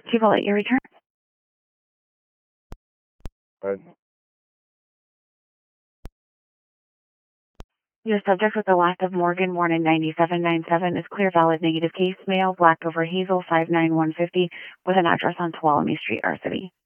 Chief, I'll let you return. Right. Your subject with the last of Morgan, born in 9797, is clear, valid, negative case, male, black over hazel, 59150, with an address on Tuolumne Street, R City.